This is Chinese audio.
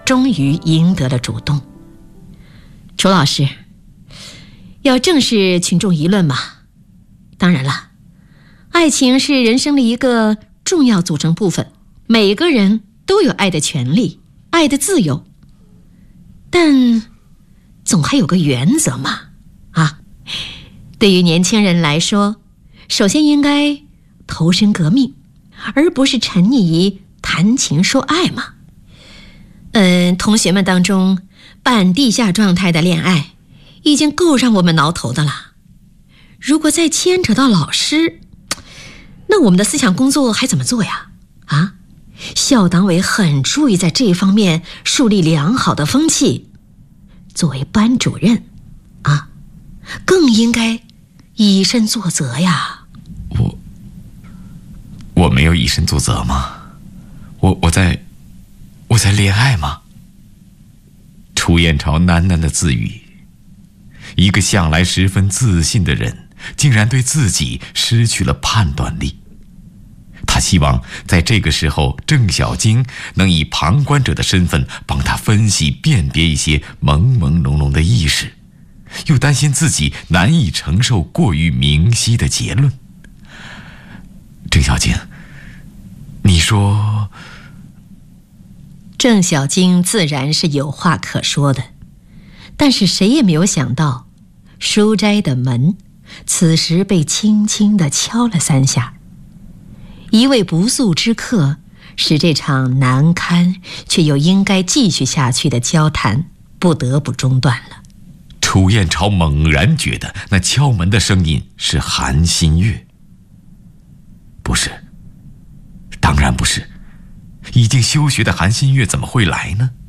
终于赢得了主动。楚老师，要正视群众议论嘛？当然了，爱情是人生的一个重要组成部分，每个人都有爱的权利，爱的自由，但总还有个原则嘛。对于年轻人来说，首先应该投身革命，而不是沉溺于谈情说爱嘛。同学们当中半地下状态的恋爱已经够让我们挠头的了，如果再牵扯到老师，那我们的思想工作还怎么做呀？校党委很注意在这方面树立良好的风气，作为班主任更应该以身作则呀。 我没有以身作则吗？我在恋爱吗？楚燕朝喃喃的自语，一个向来十分自信的人，竟然对自己失去了判断力。他希望在这个时候，郑小晶能以旁观者的身份帮他分析辨别一些朦朦胧胧的意识，又担心自己难以承受过于明晰的结论。郑小晶，你说…… 郑小晶自然是有话可说的，但是谁也没有想到，书斋的门此时被轻轻地敲了3下。一位不速之客使这场难堪却又应该继续下去的交谈不得不中断了。 楚燕朝猛然觉得那敲门的声音是韩新月。不是，当然不是，已经休学的韩新月怎么会来呢？